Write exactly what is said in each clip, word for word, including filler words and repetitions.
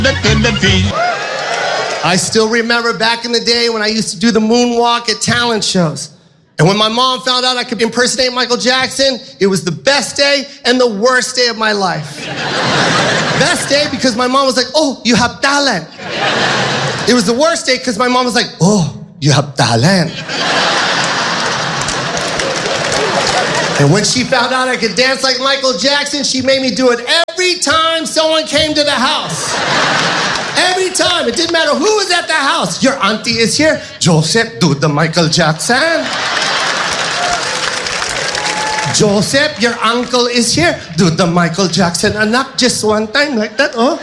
I still remember back in the day when I used to do the moonwalk at talent shows. And when my mom found out I could impersonate Michael Jackson, it was the best day and the worst day of my life. Best day because my mom was like, oh, you have talent. It was the worst day because my mom was like, oh, you have talent. And when she found out I could dance like Michael Jackson, she made me do it every time someone came to the house. Every time. It didn't matter who was at the house. Your auntie is here. Joseph, do the Michael Jackson. Joseph, your uncle is here. Do the Michael Jackson. Anak, just one time like that, oh.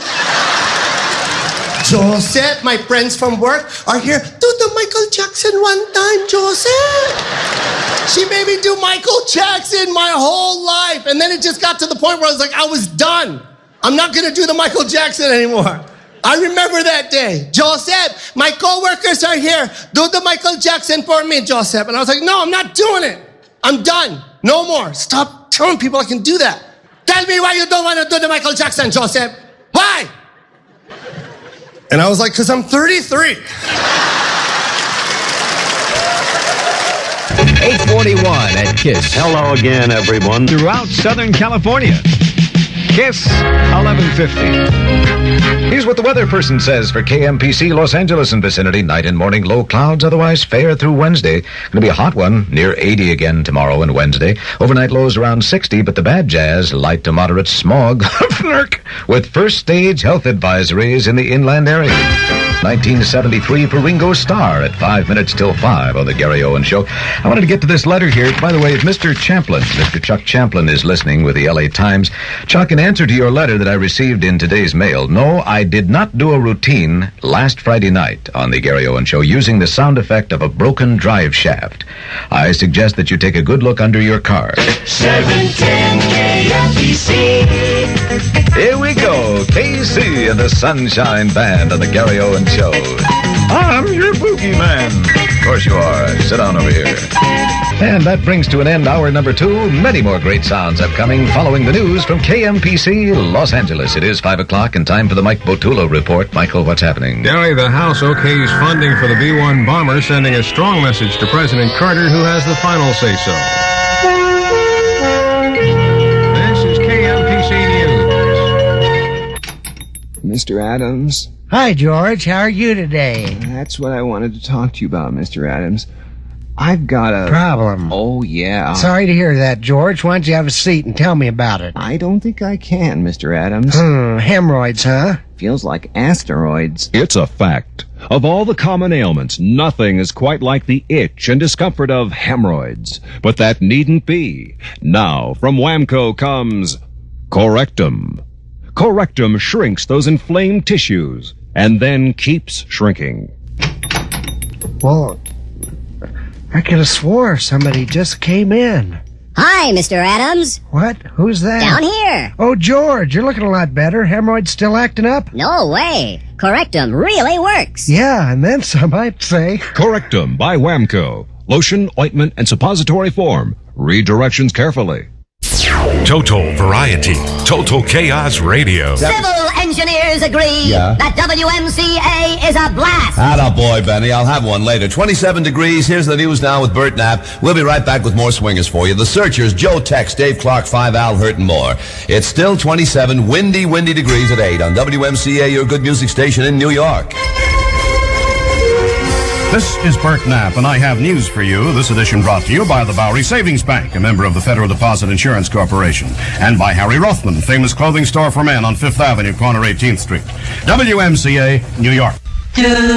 Joseph, my friends from work are here. Do the Michael Jackson one time, Joseph. She made me do Michael Jackson my whole life. And then it just got to the point where I was like, I was done. I'm not going to do the Michael Jackson anymore. I remember that day. Joseph, my coworkers are here. Do the Michael Jackson for me, Joseph. And I was like, no, I'm not doing it. I'm done. No more. Stop telling people I can do that. Tell me why you don't want to do the Michael Jackson, Joseph. Why? And I was like, because I'm thirty-three. eight forty-one at KISS. Hello again, everyone. Throughout Southern California. KISS eleven fifty. Here's what the weather person says for K M P C Los Angeles and vicinity. Night and morning low clouds, otherwise fair through Wednesday. Going to be a hot one, near eighty again tomorrow and Wednesday. Overnight lows around sixty, but the bad jazz, light to moderate smog, with first stage health advisories in the inland area. nineteen seventy-three for Ringo Starr at five minutes till five on the Gary Owen Show. I wanted to get to this letter here. By the way, if Mister Champlin, Mister Chuck Champlin is listening with the L A Times, Chuck, in answer to your letter that I received in today's mail, no, I did not do a routine last Friday night on the Gary Owen Show using the sound effect of a broken drive shaft. I suggest that you take a good look under your car. seven ten K M P C. Here we go, K C and the Sunshine Band on the Gary Owen Show. I'm your boogie man. Of course you are. Sit down over here. And that brings to an end hour number two. Many more great sounds upcoming following the news from K M P C Los Angeles. It is five o'clock and time for the Mike Botulo Report. Michael, what's happening? Gary, the House okays funding for the B one bomber, sending a strong message to President Carter, who has the final say-so. This is K M P C News. Mister Adams? Hi, George. How are you today? That's what I wanted to talk to you about, Mister Adams. I've got a... Problem. Oh, yeah. Sorry to hear that, George. Why don't you have a seat and tell me about it? I don't think I can, Mister Adams. Hmm, hemorrhoids, huh? Feels like asteroids. It's a fact. Of all the common ailments, nothing is quite like the itch and discomfort of hemorrhoids. But that needn't be. Now, from Whamco comes Correctum. Correctum shrinks those inflamed tissues and then keeps shrinking. Well, I could have swore somebody just came in. Hi, Mister Adams. What? Who's that? Down here. Oh, George, you're looking a lot better. Hemorrhoids still acting up? No way. Correctum really works. Yeah, and then some, I'd say. Correctum by Whamco. Lotion, ointment, and suppository form. Read directions carefully. Total variety. Total Chaos Radio. Civil engineers agree Yeah. that W M C A is a blast. Atta boy, Benny. I'll have one later. twenty-seven degrees. Here's the news now with Bert Knapp. We'll be right back with more swingers for you. The Searchers, Joe Tex, Dave Clark, Five Al, Hurt, and more. It's still twenty-seven windy, windy degrees at eight on W M C A, your good music station in New York. This is Bert Knapp, and I have news for you. This edition brought to you by the Bowery Savings Bank, a member of the Federal Deposit Insurance Corporation, and by Harry Rothman, famous clothing store for men on Fifth Avenue, corner eighteenth Street. W M C A, New York.